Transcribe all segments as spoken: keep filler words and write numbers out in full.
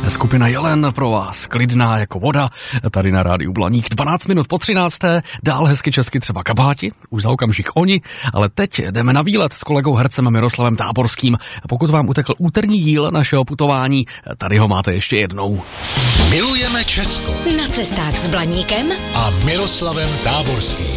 Skupina Jelen pro vás, klidná jako voda, tady na rádiu Blaník. dvanáct minut po třinácté, dál hezky česky třeba Kabáti, už za okamžik oni, ale teď jdeme na výlet s kolegou hercem Miroslavem Táborským. Pokud vám utekl úterní díl našeho putování, tady ho máte ještě jednou. Milujeme Česko. Na cestách s Blaníkem A Miroslavem Táborským.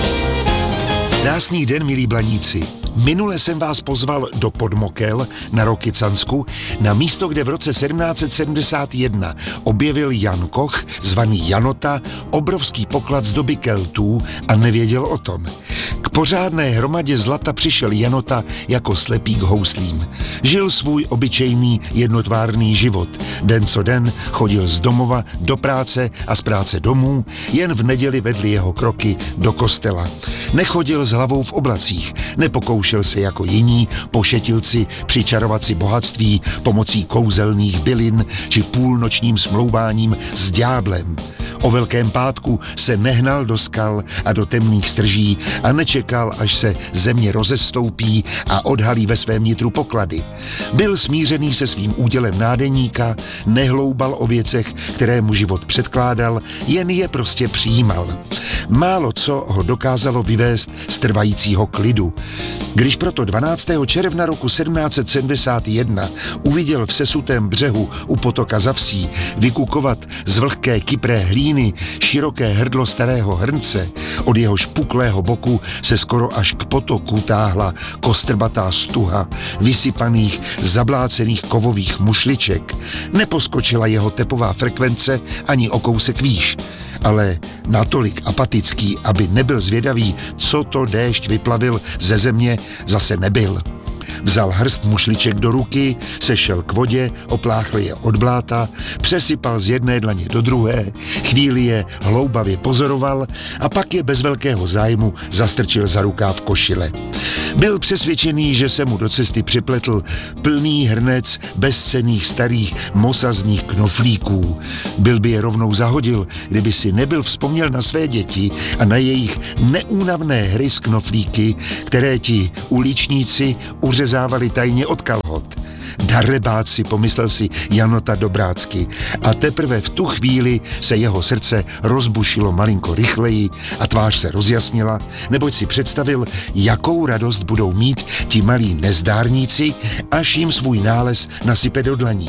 Krásný den, milí blaníci. Minule jsem vás pozval do Podmokel na Rokycansku, na místo, kde v roce sedmnáct set sedmdesát jedna objevil Jan Koch, zvaný Janota, obrovský poklad z doby Keltů a nevěděl o tom. K pořádné hromadě zlata přišel Janota jako slepý k houslím. Žil svůj obyčejný jednotvárný život. Den co den chodil z domova do práce a z práce domů, jen v neděli vedli jeho kroky do kostela. Nechodil s hlavou v oblacích, nepokoušel se jako jiní pošetilci přičarovat si bohatství pomocí kouzelných bylin či půlnočním smlouváním s ďáblem. O Velkém pátku se nehnal do skal a do temných strží a nečekal, až se země rozestoupí a odhalí ve svém nitru poklady. Byl smířený se svým údělem nádeníka, nehloubal o věcech, které mu život předkládal, jen je prostě přijímal. Málo co ho dokázalo vyvést z trvajícího klidu. Když proto dvanáctého června roku sedmnáct set sedmdesát jedna uviděl v sesutém břehu u potoka Zavsí vykukovat z vlhké kypré hlíny široké hrdlo starého hrnce, od jeho špuklého boku se skoro až k potoku táhla kostrbatá stuha vysypaných, zablácených kovových mušliček, neposkočila jeho tepová frekvence ani o kousek výš, ale natolik apatický, aby nebyl zvědavý, co to déšť vyplavil ze země, zase nebyl. Vzal hrst mušliček do ruky, sešel k vodě, opláchl je od bláta, přesypal z jedné dlaně do druhé, chvíli je hloubavě pozoroval a pak je bez velkého zájmu zastrčil za rukáv košile. Byl přesvědčený, že se mu do cesty připletl plný hrnec bezcenných starých mosazných knoflíků. Byl by je rovnou zahodil, kdyby si nebyl vzpomněl na své děti a na jejich neúnavné hry s knoflíky, které ti uličníci uřezávali tajně od kalhot. Darebáci, pomyslel si Janota dobrácky, a teprve v tu chvíli se jeho srdce rozbušilo malinko rychleji a tvář se rozjasnila, neboť si představil, jakou radost budou mít ti malí nezdárníci, až jim svůj nález nasype do dlaní.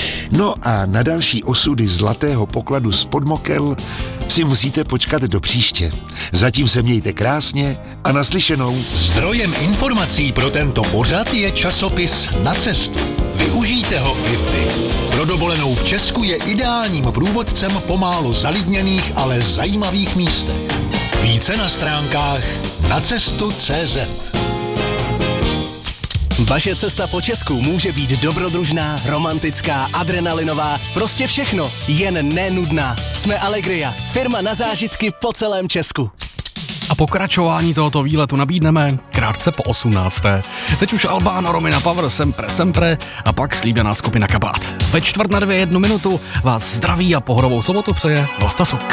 No a na další osudy zlatého pokladu z Podmokel si musíte počkat do příště. Zatím se mějte krásně a naslyšenou. Zdrojem informací pro tento pořad je časopis Na cestu. Využijte ho i vy. Pro dovolenou v Česku je ideálním průvodcem po málo zalidněných, ale zajímavých místech. Více na stránkách nacestu tečka cé zet. Vaše cesta po Česku může být dobrodružná, romantická, adrenalinová, prostě všechno, jen nenudná. Jsme Allegria, firma na zážitky po celém Česku. A pokračování tohoto výletu nabídneme krátce po osmnácté. Teď už Albano, Romina Power, Sempre Sempre a pak slíbená skupina Kabát. Ve čtvrt na dvě jednu minutu vás zdraví a pohodovou sobotu přeje Vlasta Suk.